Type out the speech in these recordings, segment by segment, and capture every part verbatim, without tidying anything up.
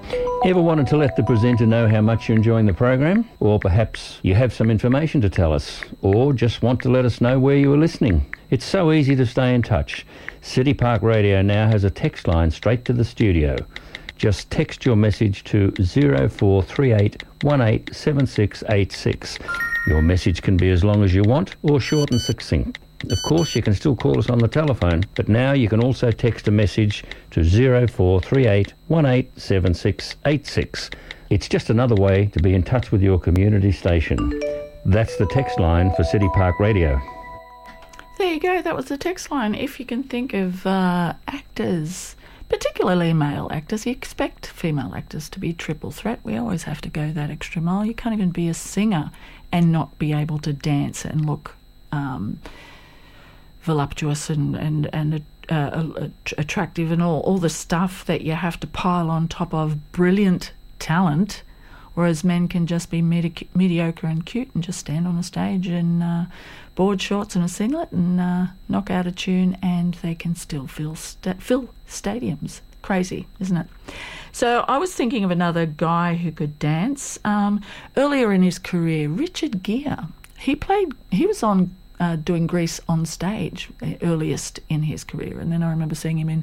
Ever wanted to let the presenter know how much you're enjoying the program? Or perhaps you have some information to tell us, or just want to let us know where you were listening? It's so easy to stay in touch. City Park Radio now has a text line straight to the studio. Just text your message to zero four three eight one eight seven six eight six. Your message can be as long as you want or short and succinct. Of course, you can still call us on the telephone, but now you can also text a message to zero four three eight one eight seven six eight six. It's just another way to be in touch with your community station. That's the text line for City Park Radio. There you go, that was the text line. If you can think of uh, actors, particularly male actors, you expect female actors to be triple threat. We always have to go that extra mile. You can't even be a singer and not be able to dance and look um, voluptuous and and and uh, attractive and all all the stuff that you have to pile on top of brilliant talent, whereas men can just be medi- mediocre and cute and just stand on a stage in uh, board shorts and a singlet and uh, knock out a tune, and they can still fill sta- fill stadiums. Crazy, isn't it? So I was thinking of another guy who could dance. Um, earlier in his career, Richard Gere. He played. He was on. Uh, doing Grease on stage, earliest in his career. And then I remember seeing him in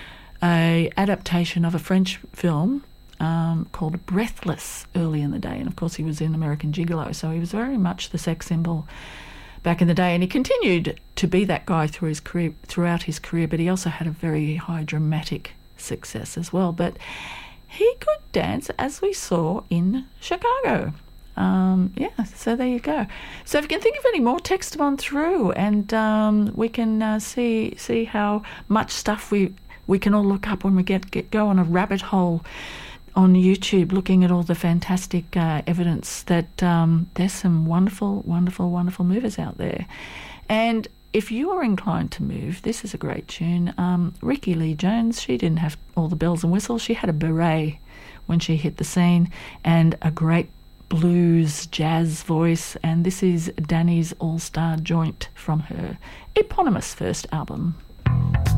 a adaptation of a French film um, called Breathless early in the day. And of course he was in American Gigolo, so he was very much the sex symbol back in the day. And he continued to be that guy through his career, throughout his career, but he also had a very high dramatic success as well. But he could dance, as we saw in Chicago. Um, yeah, so there you go. So if you can think of any more, text them on through, and um, we can uh, see see how much stuff we we can all look up when we get, get go on a rabbit hole on YouTube, looking at all the fantastic uh, evidence that um, there's some wonderful, wonderful, wonderful movers out there. And if you are inclined to move, this is a great tune. Um, Ricky Lee Jones, she didn't have all the bells and whistles. She had a beret when she hit the scene, and a great blues jazz voice, and this is Danny's All-Star Joint from her eponymous first album.